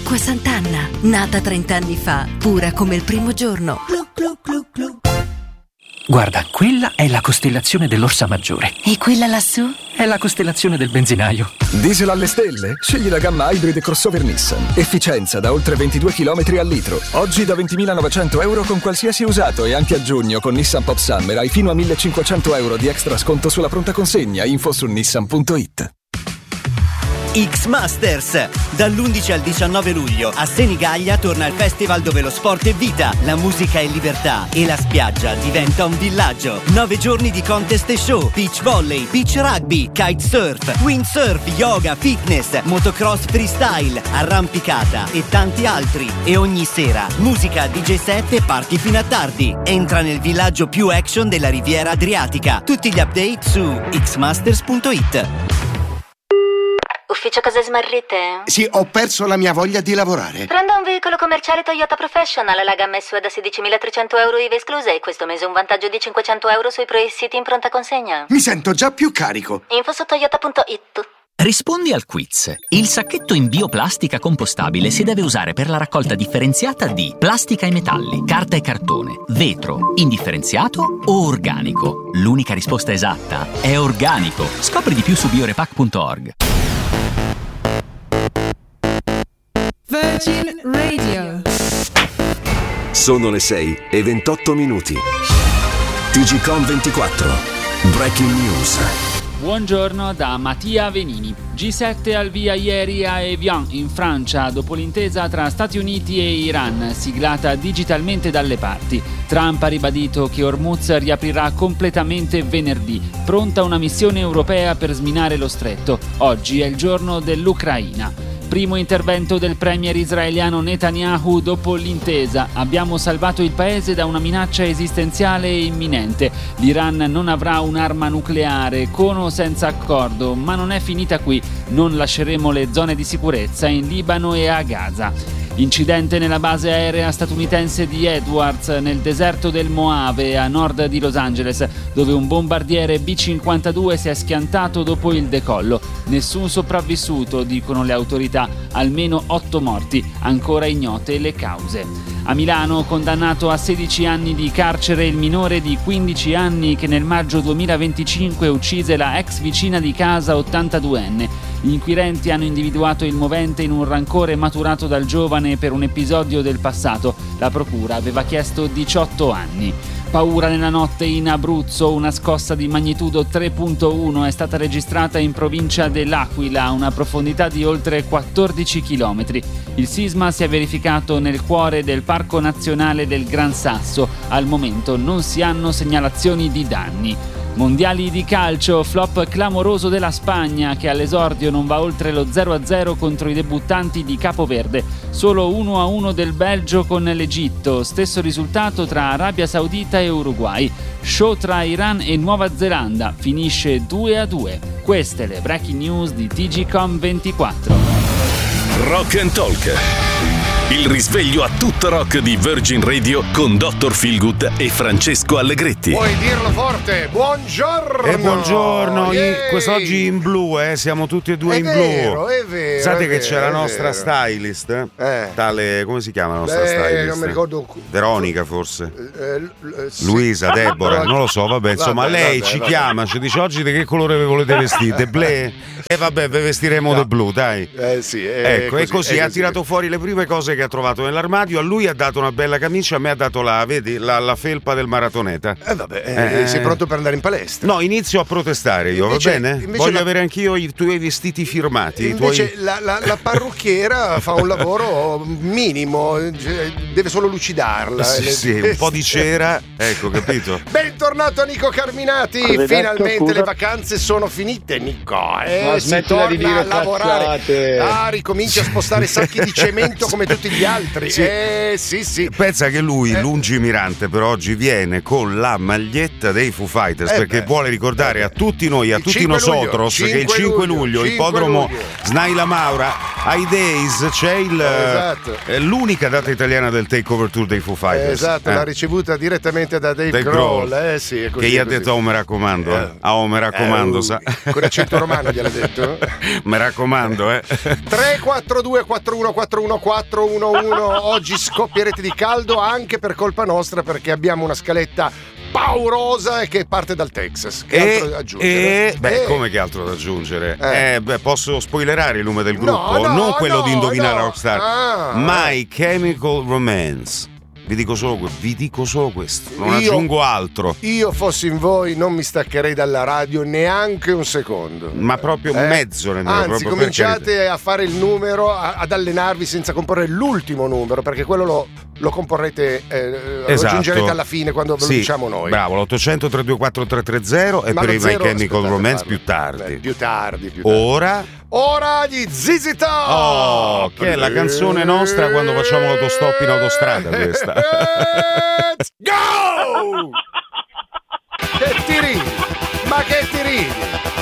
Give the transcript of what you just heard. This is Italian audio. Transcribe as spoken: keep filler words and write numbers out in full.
Acqua Sant'Anna, nata trent'anni fa, pura come il primo giorno. Glu, glu, glu, glu. Guarda, quella è la costellazione dell'Orsa Maggiore. E quella lassù? È la costellazione del benzinaio. Diesel alle stelle? Scegli la gamma Hybrid e crossover Nissan. Efficienza da oltre ventidue chilometri al litro. Oggi da ventimilanovecento euro con qualsiasi usato e anche a giugno con Nissan Pop Summer hai fino a millecinquecento euro di extra sconto sulla pronta consegna. Info su nissan punto it. X-Masters. Dall'undici al diciannove luglio a Senigallia torna il festival dove lo sport è vita, la musica è libertà e la spiaggia diventa un villaggio. Nove giorni di contest e show, beach volley, beach rugby, kitesurf, windsurf, yoga, fitness, motocross freestyle, arrampicata e tanti altri. E ogni sera musica, D J set e party fino a tardi. Entra nel villaggio più action della Riviera Adriatica. Tutti gli update su x masters punto it. Ufficio cose smarrite? Sì, ho perso la mia voglia di lavorare. Prendo un veicolo commerciale Toyota Professional, la gamma S U V da sedicimilatrecento euro I V A escluse e questo mese un vantaggio di cinquecento euro sui pre-siti in pronta consegna. Mi sento già più carico. Info su toyota punto it. Rispondi al quiz. Il sacchetto in bioplastica compostabile si deve usare per la raccolta differenziata di plastica e metalli, carta e cartone, vetro, indifferenziato o organico. L'unica risposta esatta è organico. Scopri di più su biorepac punto org. Virgin Radio. Sono le sei e ventotto minuti. T G Com ventiquattro. Breaking News. Buongiorno da Mattia Venini. G sette al via ieri a Evian, in Francia, dopo l'intesa tra Stati Uniti e Iran, siglata digitalmente dalle parti. Trump ha ribadito che Hormuz riaprirà completamente venerdì, pronta una missione europea per sminare lo stretto. Oggi è il giorno dell'Ucraina. Primo intervento del premier israeliano Netanyahu dopo l'intesa. Abbiamo salvato il paese da una minaccia esistenziale e imminente. L'Iran non avrà un'arma nucleare, con o senza accordo, ma non è finita qui. Non lasceremo le zone di sicurezza in Libano e a Gaza. Incidente nella base aerea statunitense di Edwards nel deserto del Mojave a nord di Los Angeles, dove un bombardiere B cinquantadue si è schiantato dopo il decollo. Nessun sopravvissuto, dicono le autorità, almeno otto morti, ancora ignote le cause. A Milano, condannato a sedici anni di carcere il minore di quindici anni che nel maggio duemilaventicinque uccise la ex vicina di casa ottantaduenne. Gli inquirenti hanno individuato il movente in un rancore maturato dal giovane per un episodio del passato. La procura aveva chiesto diciotto anni. Paura nella notte in Abruzzo, una scossa di magnitudo tre virgola uno è stata registrata in provincia dell'Aquila a una profondità di oltre quattordici chilometri. Il sisma si è verificato nel cuore del Parco Nazionale del Gran Sasso. Al momento non si hanno segnalazioni di danni. Mondiali di calcio, flop clamoroso della Spagna che all'esordio non va oltre lo zero a zero contro i debuttanti di Capoverde. Solo uno a uno del Belgio con l'Egitto, stesso risultato tra Arabia Saudita e Uruguay. Show tra Iran e Nuova Zelanda, finisce due a due. Queste le breaking news di T G Com ventiquattro. Rock and Talk. Il risveglio a tutto rock di Virgin Radio con dottor Feelgood e Francesco Allegretti. Puoi dirlo forte, buongiorno! E buongiorno, yeah. Quest'oggi in blu, eh, siamo tutti e due è in vero, blu. È vero, Sapete è che vero, c'è la è nostra vero. stylist, eh. tale, come si chiama la nostra Beh, stylist? non mi ricordo. Veronica forse? Eh, eh, sì. Luisa, Deborah, non lo so, vabbè, insomma, Vabbè, lei vabbè, ci vabbè. chiama, ci dice oggi di che colore vi volete vestire? Ble? E vabbè, vi vestiremo No. di blu, dai. Eh sì, è Ecco, e così è ha tirato fuori le prime cose che ha trovato nell'armadio. A lui ha dato una bella camicia, a me ha dato la, vedi, la, la felpa del maratoneta. Eh vabbè, eh, Eh. sei pronto per andare in palestra? No, inizio a protestare io, Invece- va bene? invece Voglio la- avere anch'io i tuoi vestiti firmati. i Invece tuoi... la, la, la parrucchiera fa un lavoro minimo, cioè, deve solo lucidarla. Sì, Le- sì, un po' di cera, ecco, capito? Bentornato Nico Carminati, Cosa hai detto, finalmente scusa? le vacanze sono finite, Nico. Eh, Ma si smettila torna di dire a lavorare. cazzate. Ah, ricomincia a spostare sacchi di cemento come tutti gli altri. Sì. Eh, sì, sì. Pensa che lui, Eh. lungimirante, per oggi viene con la maglietta dei Foo Fighters Eh perché beh. vuole ricordare a tutti noi, a Il tutti cinque nosotros, luglio, che il cinque luglio, cinque ippodromo luglio. Snaila Maura ai Days c'è il, esatto. eh, l'unica data italiana del takeover tour dei Foo Fighters. Esatto, eh. l'ha ricevuta direttamente da Dave, Dave Grohl. Grohl. Eh, sì, è così, che gli ha così. detto oh mi raccomando, eh. ah oh mi raccomando, eh, sa. con accento romano gliel'ha detto. Mi raccomando, eh. tre quattro due quattro uno quattro uno quattro uno uno. Oggi scoppierete di caldo anche per colpa nostra, perché abbiamo una scaletta paurosa e che parte dal Texas. Che e, altro da aggiungere? E, beh, E- come che altro da aggiungere? Eh. Eh, beh, posso spoilerare il nome del gruppo? No, no, non quello no, di Indovinare no. Rockstar. Ah, My Chemical Romance. Vi dico solo, que- vi dico solo questo, non Io- aggiungo altro. Io fossi in voi non mi staccherei dalla radio neanche un secondo. Ma proprio Eh? mezzo nemmeno, Anzi, proprio per cominciate a fare il numero, a- ad allenarvi senza comporre l'ultimo numero, perché quello lo, lo comporrete, eh, lo Esatto. aggiungerete alla fine quando ve lo Sì, diciamo noi. Bravo, l'ottocento tre due quattro tre tre zero e Ma per lo i My zero, Chemical aspettate, Romance parlo. più tardi. Eh, più tardi, più tardi. Ora, Ora di Z Z Top! oh, che è la canzone nostra quando facciamo l'autostop in autostrada questa. Let's go! Che ti ridi? Ma che ti ridi?